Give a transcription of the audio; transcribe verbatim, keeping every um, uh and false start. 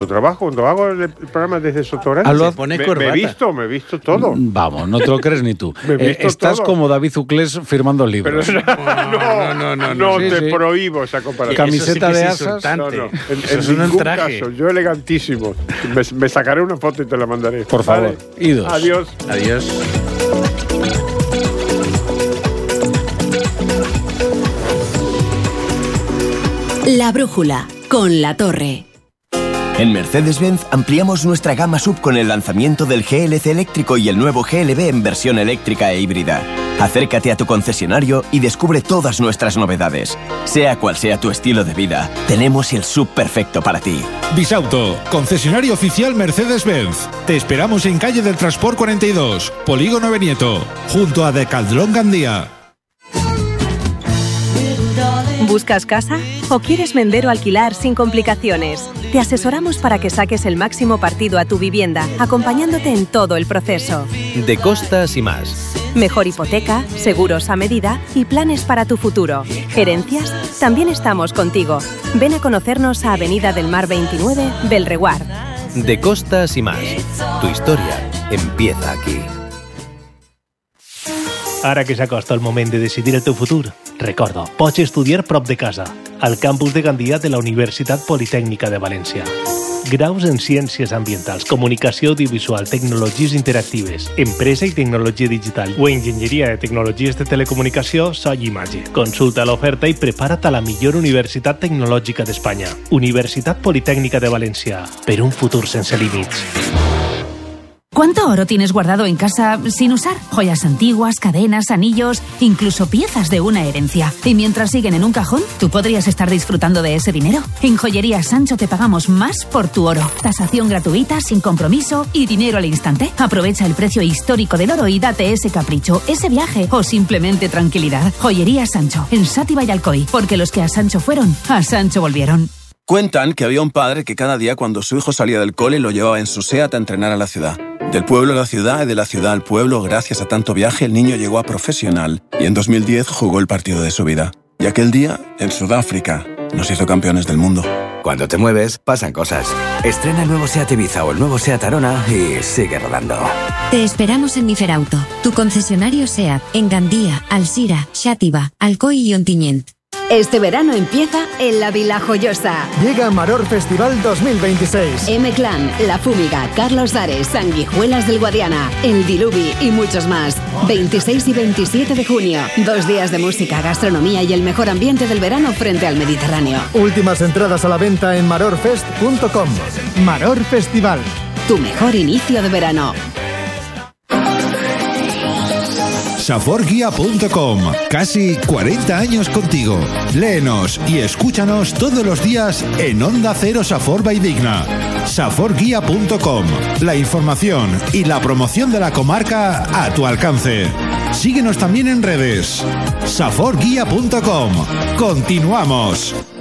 trabajo, cuando hago el programa desde Sotogrande. Ah, lo me, me he visto, me he visto todo. Vamos, no te lo crees ni tú. Me he visto eh, estás todo. como David Uclés firmando libros. Pero, no, no, no, no, no sí, te sí. prohíbo esa comparación. Camiseta sí de es asas. No, no, en, Eso en es un ningún traje. caso, yo elegantísimo. Me, me sacaré una foto y te la mandaré. Por favor, Vale. idos. Adiós. Adiós. La brújula, con La Torre. En Mercedes-Benz ampliamos nuestra gama sub con el lanzamiento del G L C eléctrico y el nuevo G L B en versión eléctrica e híbrida. Acércate a tu concesionario y descubre todas nuestras novedades. Sea cual sea tu estilo de vida, tenemos el sub perfecto para ti. Bisauto, concesionario oficial Mercedes-Benz. Te esperamos en calle del Transport cuarenta y dos, Polígono Benieto, junto a Decathlon Gandía. ¿Buscas casa? ¿O quieres vender o alquilar sin complicaciones? Te asesoramos para que saques el máximo partido a tu vivienda, acompañándote en todo el proceso. De Costas y más. Mejor hipoteca, seguros a medida y planes para tu futuro. ¿Herencias? También estamos contigo. Ven a conocernos a Avenida del Mar veintinueve, Belreguard. De Costas y más. Tu historia empieza aquí. Ara que s'acosta el moment de decidir el teu futur, recorda, pots estudiar prop de casa, al campus de Gandia de la Universitat Politècnica de València. Graus en Ciències Ambientals, Comunicació Audiovisual, Tecnologies Interactives, Empresa i Tecnologia Digital o Enginyeria de Tecnologies de Telecomunicació, so i imatge. Consulta l'oferta i prepara't a la millor universitat tecnològica d'Espanya. Universitat Politècnica de València, per un futur sense límits. ¿Cuánto oro tienes guardado en casa sin usar? Joyas antiguas, cadenas, anillos, incluso piezas de una herencia. Y mientras siguen en un cajón, ¿tú podrías estar disfrutando de ese dinero? En Joyería Sancho te pagamos más por tu oro. Tasación gratuita, sin compromiso y dinero al instante. Aprovecha el precio histórico del oro y date ese capricho, ese viaje o simplemente tranquilidad. Joyería Sancho, en Sátiva y Alcoy, porque los que a Sancho fueron, a Sancho volvieron. Cuentan que había un padre que cada día cuando su hijo salía del cole lo llevaba en su SEAT a entrenar a la ciudad. Del pueblo a la ciudad y de la ciudad al pueblo, gracias a tanto viaje, el niño llegó a profesional y en dos mil diez jugó el partido de su vida. Y aquel día, en Sudáfrica, nos hizo campeones del mundo. Cuando te mueves, pasan cosas. Estrena el nuevo SEAT Ibiza o el nuevo SEAT Arona y sigue rodando. Te esperamos en Miferauto, tu concesionario SEAT, en Gandía, Alsira, Xàtiva, Alcoy y Ontinyent. Este verano empieza en la Vila Joyosa. Llega Maror Festival dos mil veintiséis. M-Clan, La Fúmiga, Carlos Dares, Sanguijuelas del Guadiana, El Diluvi y muchos más. veintiséis y veintisiete de junio. Dos días de música, gastronomía y el mejor ambiente del verano frente al Mediterráneo. Últimas entradas a la venta en marorfest punto com. Maror Festival. Tu mejor inicio de verano. Safor Guía punto com. Casi cuarenta años contigo. Léenos y escúchanos todos los días en Onda Cero Safor Valldigna. Safor Guía punto com. La información y la promoción de la comarca a tu alcance. Síguenos también en redes. Safor Guía punto com. Continuamos.